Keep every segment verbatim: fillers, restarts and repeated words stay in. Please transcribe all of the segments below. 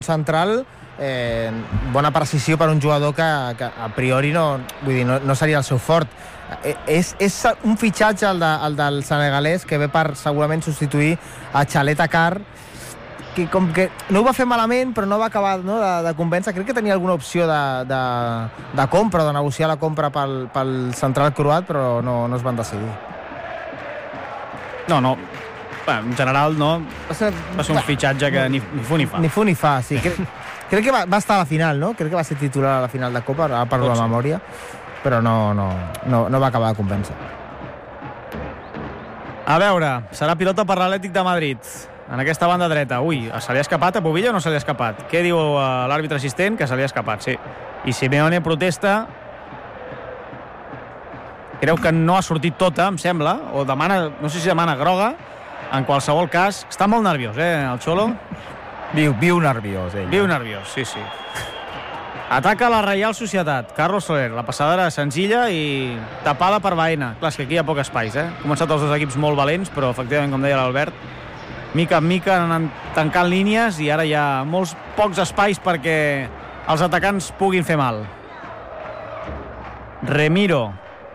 central, eh, bona precisió per un jugador que, que a priori no, vull dir, no, no seria el seu fort. Eh, és, és un fitxatge el, de, el del senegalès que ve per segurament substituir a Chaleta Carr, que com que no ho va fer malament però no va acabar, no, de, de convèncer. Crec que tenia alguna opció de, de, de compra, de negociar la compra pel, pel central croat, però no, no es van decidir. No, no, en general no, va ser, va ser un fitxatge que ni, ni fu ni fa. Ni fu ni fa, sí. Crec, crec que va, va estar a la final, no? Crec que va ser titular a la final de Copa, ara parlo de memòria, però no, no, no, no va acabar de convèncer. A veure, serà pilota per l'Atlètic de Madrid en aquesta banda dreta. Ui, se li ha escapat a Pubilla o no se li ha escapat? Què diu l'àrbitre assistent? Que se li ha escapat, sí. I Simeone protesta. Creu que no ha sortit tota, em sembla, o demana, no sé si demana groga. En qualsevol cas, està molt nerviós, eh, el Xolo? Viu, viu nerviós, ell. Viu nerviós, sí, sí. Ataca la Reial Societat. Carlos Soler, la passadora senzilla i tapada per Baena. Clar, és que aquí hi ha poc espais, eh? Han començat els dos equips molt valents, però efectivament, com deia l'Albert, mica en mica han anat tancant línies i ara hi ha molts pocs espais perquè els atacants puguin fer mal. Remiro,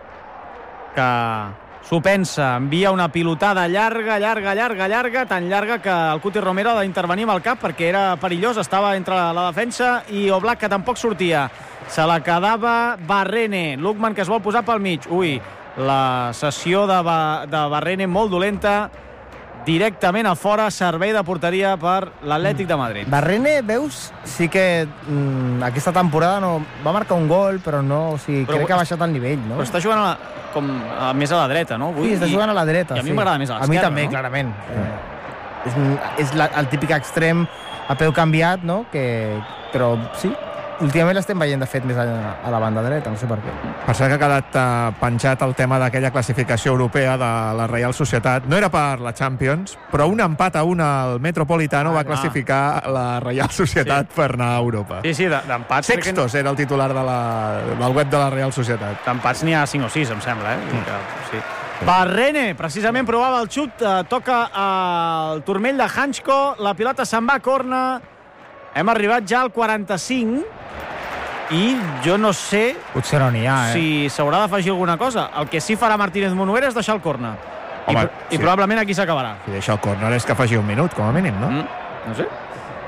que s'ho pensa, envia una pilotada llarga, llarga, llarga, llarga, tan llarga que el Cuti Romero ha d'intervenir amb el cap perquè era perillós, estava entre la defensa i Oblak, que tampoc sortia. Se la quedava Barrene, Lukman, que es vol posar pel mig. Ui, la sessió de, ba de Barrene molt dolenta, directament a fora, servei de porteria per l'Atlètic de Madrid. Barrene, veus, sí que mm, aquesta temporada no va marcar un gol, però no, o sigui, però crec que ha baixat el nivell, no? Però està jugant a la, com, a, més a la dreta, no? Avui, sí, està jugant a la dreta. I a mi sí. m'agrada més a l'esquerra, no? A mi també, no? clarament. Eh, és és la, el típic extrem a peu canviat, no? Que, però sí, últimament l'estem veient, de fet, més a, a la banda dreta, no sé per què. Per cert que ha quedat uh, penjat el tema d'aquella classificació europea de la Reial Societat. No era per la Champions, però un empat a un al Metropolitano ah, va classificar ah. la Reial Societat sí. per anar a Europa. Sí, sí, d'empats... Sextos que... era el titular de la, del web de la Reial Societat. D'empats n'hi ha cinc o sis, em sembla, eh? Mm. Que, sí. Barrene, precisament provava el xut, eh, toca el turmell de Hanchko, la pilota se'n va a corna, hem arribat ja al quaranta-cinc, i jo no sé potser no n'hi ha, eh? si s'haurà d'afegir alguna cosa. El que sí farà Martínez Monuera és deixar el córner. I, Home, i sí. probablement aquí s'acabarà. Si deixa el córner és que faci un minut, com a mínim, no? Mm, no sé.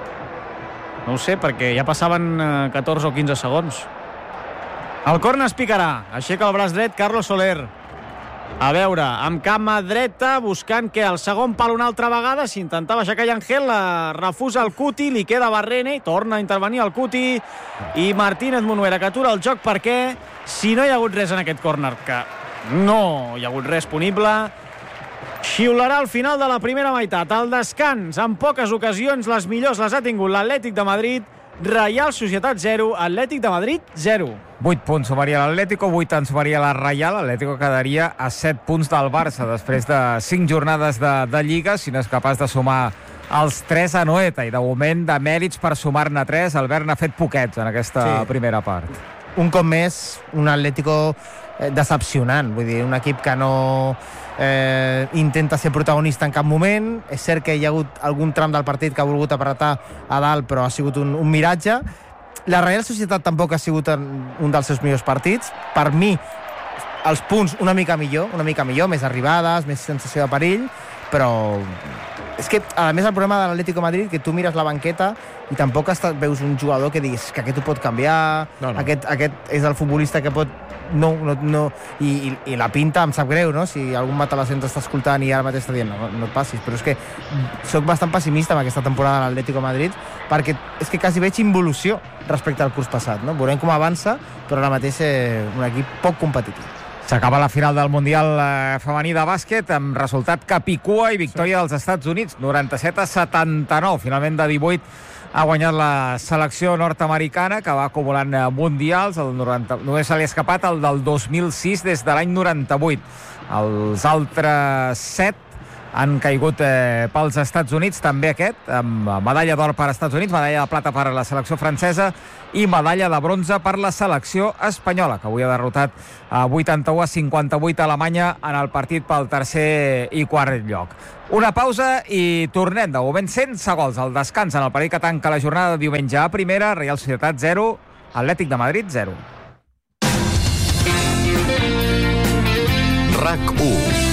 No ho sé, perquè ja passaven catorze o quinze segons. El córner es picarà. Aixeca el braç dret Carlos Soler. A veure, amb cama dreta, buscant que el segon pal una altra vegada, s'intentava aixecar Yangel, la refusa el Cuti, li queda Barrene, torna a intervenir el Cuti, i Martínez Monuera, que atura el joc perquè si no hi ha hagut res en aquest córner, que no hi ha hagut res disponible, xiularà al final de la primera meitat. Al descans, en poques ocasions, les millors les ha tingut l'Atlètic de Madrid. Reial Societat zero, Atlètic de Madrid zero. vuit punts sumaria l'Atlético, vuit en sumaria la Reial. L'Atlético quedaria a set punts del Barça després de cinc jornades de, de Lliga, si no és capaç de sumar els tres a Noeta, i de moment de mèrits per sumar-ne tres. Albert n'ha fet poquets en aquesta sí. primera part. Un cop més, un Atlético eh, decepcionant, vull dir, un equip que no eh, intenta ser protagonista en cap moment. És cert que hi ha hagut algun tram del partit que ha volgut apretar a dalt, però ha sigut un, un miratge. La Reial Societat tampoc ha sigut un dels seus millors partits. Per mi, els punts una mica millor, una mica millor, més arribades, més sensació de perill, però és que, a més, el problema de l'Atlético de Madrid, que tu mires la banqueta i tampoc estat, veus un jugador que diguis que aquest ho pot canviar, no, no. Aquest, aquest és el futbolista que pot... No, no, no. I, i, i la pinta em sap greu, no? Si algun matalacent està escoltant i ara mateix està dient no, no et passis, però és que sóc bastant pessimista amb aquesta temporada de l'Atlético de Madrid, perquè és que quasi veig involució respecte al curs passat, no? Veurem com avança, però ara mateix és un equip poc competitiu. S'acaba la final del Mundial eh, femení de bàsquet amb resultat capicua i victòria dels Estats Units, noranta-set a setanta-nou. Finalment de divuit ha guanyat la selecció nord-americana, que va acumulant mundials. El noranta... Només se li ha escapat el del dos mil sis des de l'any noranta-vuit. Els altres set han caigut eh, pels Estats Units, també aquest, amb medalla d'or per als Estats Units, medalla de plata per a la selecció francesa i medalla de bronze per la selecció espanyola, que avui ha derrotat a vuitanta-u a cinquanta-vuit a Alemanya en el partit pel tercer i quart lloc. Una pausa i tornem. De moment sense gols al descans en el partit que tanca la jornada de diumenge a primera. Real Societat zero, Atlètic de Madrid zero. RAC u.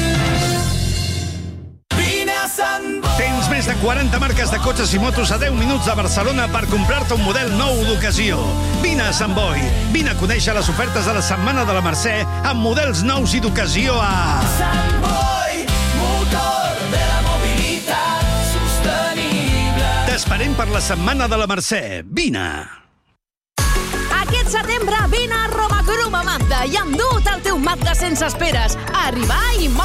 Tens més de quaranta marques de cotxes i motos a deu minuts de Barcelona per comprar-te un model nou d'ocasió. Vine a Sant Boi. Vine a conèixer les ofertes de la Setmana de la Mercè amb models nous i d'ocasió a... Sant Boi, motor de la mobilitat sostenible. T'esperem per la Setmana de la Mercè. Vine! Aquest setembre vine a Roma Grum a Mazda i endut el teu Mazda sense esperes. Arribar i